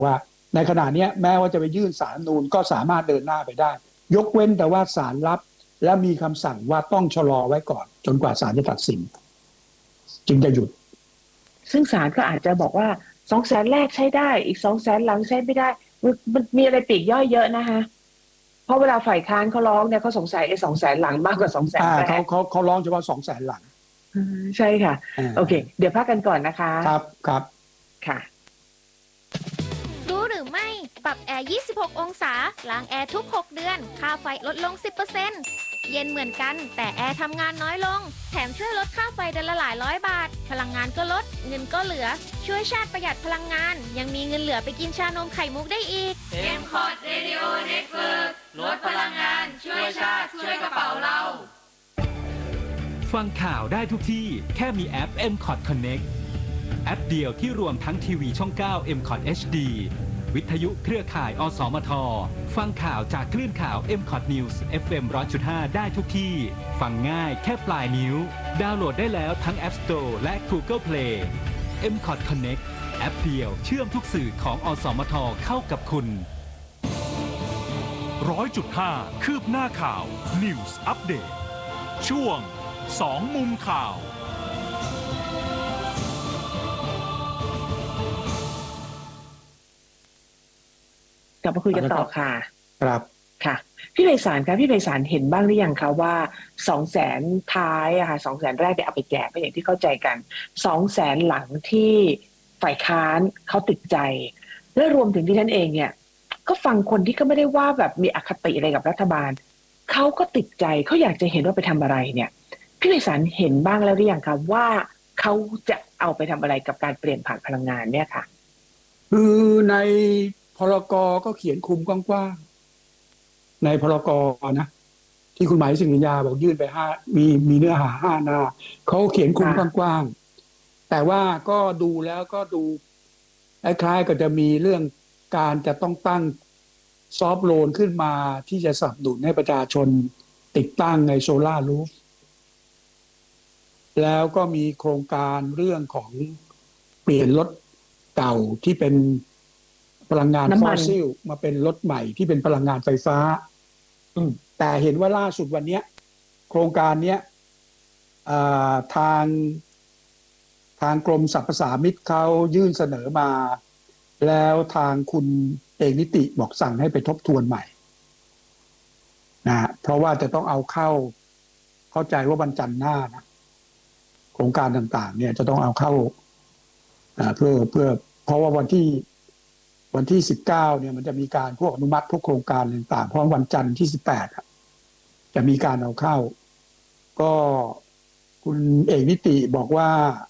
ว่าในขณะนี้แม้ว่าจะไปยื่นศาลรัฐธรรมนูญก็สามารถเดินหน้าไปได้ยกเว้นแต่ว่าศาลรับและมีคำสั่งว่าต้องชะลอไว้ก่อนจนกว่าศาลจะตัดสินจึงจะหยุดซึ่งศาลก็อาจจะบอกว่า200,000แรกใช้ได้อีก200,000หลังใช้ไม่ได้มันมีอะไรปลีกย่อยเยอะนะคะเพราะเวลาฝ่ายค้านเขาร้องเนี่ยเขาสงสัย200,000หลังมากกว่า200,000แรกเขาร้องเฉพาะ200,000หลังใช่ค่ะโอเคเดี๋ยวพักกันก่อนนะคะครับครับค่ะรู้หรือไม่ปรับแอร์26องศาล้างแอร์ทุก6เดือนค่าไฟลดลง 10% เย็นเหมือนกันแต่แอร์ทำงานน้อยลงแถมช่วยลดค่าไฟเดือนละหลายร้อยบาทพลังงานก็ลดเงินก็เหลือช่วยชาติประหยัดพลังงานยังมีเงินเหลือไปกินชานมไข่มุกได้อีก M-Cot Radio Network ลดพลังงานช่วยชาติช่วยกระเป๋าเราฟังข่าวได้ทุกที่แค่มีแอป M-Cot Connect แอปเดียวที่รวมทั้งทีวีช่อง 9 M-Cot HD วิทยุเครือข่าย อสมท ฟังข่าวจากคลื่นข่าว M-Cot News FM 100.5 ได้ทุกที่ ฟังง่ายแค่ปลายนิ้ว ดาวน์โหลดได้แล้วทั้ง App Store และ Google Play M-Cot Connect แอปเดียวเชื่อมทุกสื่อของอสมทเข้ากับคุณ 100.5 คืบหน้าข่าว News Update ช่วง2มุมข่าวกลับมาคุยกันต่อค่ะครับค่ะพี่ไพศาลครับพี่ไพศาลเห็นบ้างหรือยังคะว่า200,000ท้ายอะค่ะ200,000แรกเนี่ยเอาไปแจกไปอย่างที่เข้าใจกัน200,000หลังที่ฝ่ายค้านเขาติดใจและรวมถึงที่ท่านเองเนี่ยก็ฟังคนที่ก็ไม่ได้ว่าแบบมีอคติอะไรกับรัฐบาลเขาก็ติดใจเขาอยากจะเห็นว่าไปทำอะไรเนี่ยพี่ไพศาลเห็นบ้างแล้วหรือยังคะว่าเขาจะเอาไปทำอะไรกับการเปลี่ยนผ่านพลังงานเนี่ยค่ะคือในพรก.ก็เขียนคุมกว้างๆในพรก.นะที่คุณหมายสิริญญาบอกยื่นไปมีเนื้อหา5 หน้าเขาเขียนคุมกว้างๆแต่ว่าก็ดูแล้วก็ดูคล้ายๆก็จะมีเรื่องการจะต้องตั้งซอฟต์โลนขึ้นมาที่จะสนับสนุนให้ประชาชนติดตั้งในโซล่ารูฟแล้วก็มีโครงการเรื่องของเปลี่ยนรถเก่าที่เป็นพลังงานฟอสซิลมาเป็นรถใหม่ที่เป็นพลังงานไฟฟ้าแต่เห็นว่าล่าสุดวันนี้โครงการนี้ทางกรมสรรพสามิตเขายื่นเสนอมาแล้วทางคุณเอกนิติบอกสั่งให้ไปทบทวนใหม่นะเพราะว่าจะต้องเอาเข้าใจว่าวันจันทร์หน้านะโครงการต่างๆเนี่ยจะต้องเอาเข้าเพื่อเพราะว่าวันที่19เนี่ยมันจะมีการพวกอนุมัติพวกโครงการต่างๆเพราะวันจันทร์ที่18จะมีการเอาเข้าก็คุณเอกนิติบอกว่า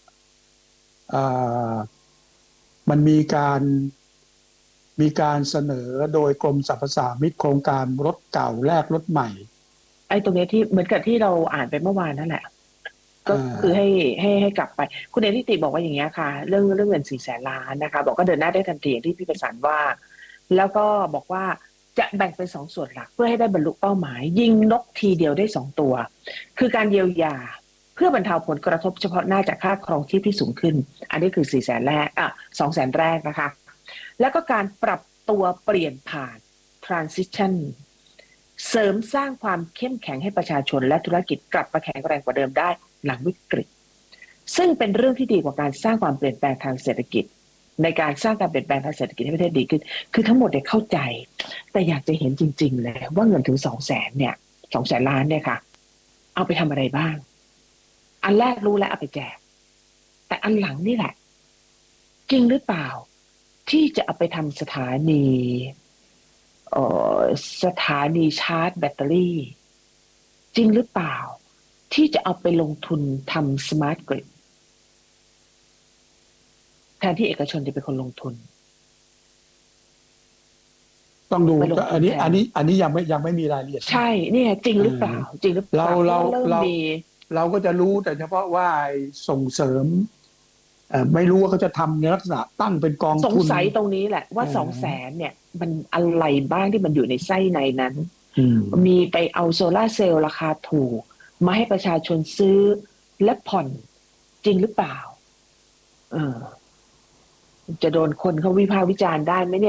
มันมีการเสนอโดยกรมสรรพสามิตโครงการรถเก่าแลกรถใหม่ไอ้ตรงนี้ที่เหมือนกับที่เราอ่านไปเมื่อวานนั่นแหละก็คือให้กลับไปคุณเอกนิติบอกว่าอย่างเงี้ยค่ะเรื่องเงิน400,000 ล้านนะคะบอกก็เดินหน้าได้ทันทีอย่างที่พี่ประสานว่าแล้วก็บอกว่าจะแบ่งเป็น2 ส่วนหลักเพื่อให้ได้บรรลุเป้าหมายยิงนกทีเดียวได้2 ตัวคือการเยียวยาเพื่อบรรเทาผลกระทบเฉพาะหน้าจากค่าครองชีพที่สูงขึ้นอันนี้คือ400,000แรก200,000แรกนะคะแล้วก็การปรับตัวเปลี่ยนผ่าน transition เสริมสร้างความเข้มแข็งให้ประชาชนและธุรกิจกลับมาแข็งแรงกว่าเดิมได้หลังวิกฤตซึ่งเป็นเรื่องที่ดีกว่าการสร้างความเปลี่ยนแปลงทางเศรษฐกิจในการสร้างการเปลี่ยนแปลงทางเศรษฐกิจให้ประเทศดีขึ้นคือทั้งหมดเนี่ยเข้าใจแต่อยากจะเห็นจริงๆเลยว่าเงินถึง200,000เนี่ย200,000 ล้านเนี่ยค่ะเอาไปทำอะไรบ้างอันแรกรู้แล้วเอาไปแจกแต่อันหลังนี่แหละจริงหรือเปล่าที่จะเอาไปทำสถานีชาร์จแบตเตอรี่จริงหรือเปล่าที่จะเอาไปลงทุนทำสมาร์ทกริดแทนที่เอกชนจะเป็นคนลงทุนต้องดูอันนี้ยังไม่มีรายละเอียดใช่นี่จริงหรือเปล่าจริงหรือเปล่าเราก็จะรู้แต่เฉพาะว่าส่งเสริมไม่รู้ว่าเขาจะทำในลักษณะตั้งเป็นกองทุนสงสัยตรงนี้แหละว่า200,000เนี่ยมันอะไรบ้างที่มันอยู่ในไส้ในนั้นมีไปเอาโซล่าเซลล์ราคาถูกมาให้ประชาชนซื้อและผ่อนจริงหรือเปล่าจะโดนคนเขาวิพากษ์วิจารณ์ได้ไหมเนี่ย